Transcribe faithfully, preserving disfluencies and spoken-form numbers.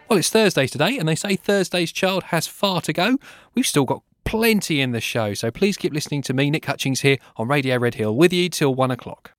Well, it's Thursday today, and they say Thursday's child has far to go. We've still got plenty in the show, so please keep listening to me, Nick Hutchings, here on Radio Red Hill, with you till one o'clock.